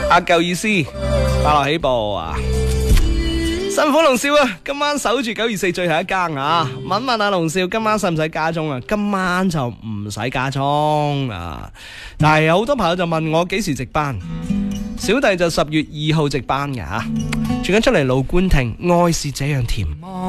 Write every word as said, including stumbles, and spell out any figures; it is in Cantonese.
阿夠意思，快樂起步啊！辛苦龍少啊，今晚守住九二四最後一更啊！問問阿龍少，今晚使唔使加鐘啊？今晚就唔使加鐘啊！但係有好多朋友就問我幾時值班，小弟就十月二號值班嘅吓，轉緊出嚟盧冠廷，愛是這樣甜。